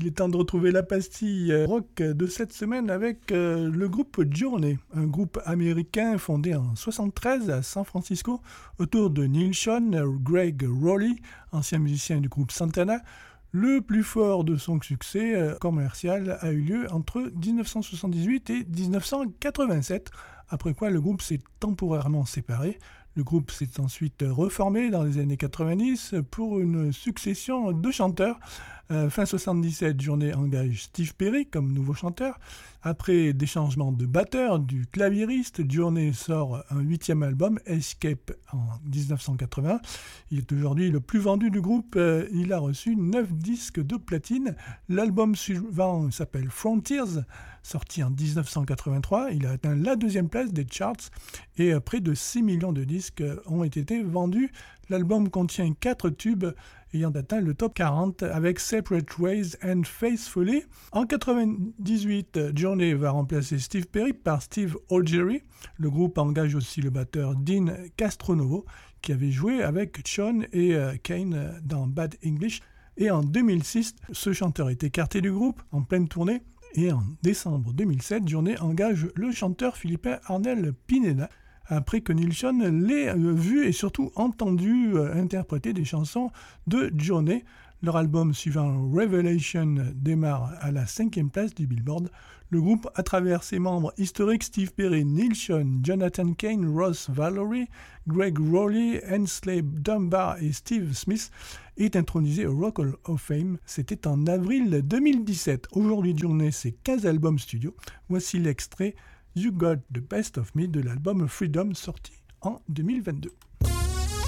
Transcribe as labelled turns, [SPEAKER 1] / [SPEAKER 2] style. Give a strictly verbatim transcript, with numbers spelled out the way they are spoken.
[SPEAKER 1] Il est temps de retrouver la pastille rock de cette semaine avec euh, le groupe Journey, un groupe américain fondé en soixante-treize à San Francisco autour de Neil Schon, Greg Rowley, ancien musicien du groupe Santana. Le plus fort de son succès euh, commercial a eu lieu entre dix-neuf cent soixante-dix-huit et dix-neuf cent quatre-vingt-sept, après quoi le groupe s'est temporairement séparé. Le groupe s'est ensuite reformé dans les années quatre-vingt-dix pour une succession de chanteurs. Euh, fin soixante-dix-sept, Journey engage Steve Perry comme nouveau chanteur. Après des changements de batteur, du claviériste, Journey sort un huitième album, Escape, en dix-neuf cent quatre-vingts. Il est aujourd'hui le plus vendu du groupe. Euh, il a reçu neuf disques de platine. L'album suivant s'appelle Frontiers, sorti en dix-neuf cent quatre-vingt-trois. Il a atteint la deuxième place des charts et euh, près de six millions de disques ont été vendus. L'album contient quatre tubes ayant atteint le top quarante avec Separate Ways and Faithfully. En quatre-vingt-dix-huit, Journey va remplacer Steve Perry par Steve Algeri. Le groupe engage aussi le batteur Dean Castronovo qui avait joué avec Schon et euh, Kane dans Bad English. Et en deux mille six, ce chanteur est écarté du groupe en pleine tournée. Et en décembre deux mille sept, Journey engage le chanteur philippin Arnel Pineda, après que Neil Schon l'ait vu et surtout entendu euh, interpréter des chansons de Journey. Leur album suivant, Revelation, démarre à la cinquième place du Billboard. Le groupe, à travers ses membres historiques Steve Perry, Neil Schon, Jonathan Cain, Ross Valory, Greg Rowley, Hensley Dunbar et Steve Smith, est intronisé au Rock Hall of Fame. C'était en avril deux mille dix-sept. Aujourd'hui, Journey, c'est quinze albums studio. Voici l'extrait You Got the Best of Me de l'album Freedom sorti en deux mille vingt-deux.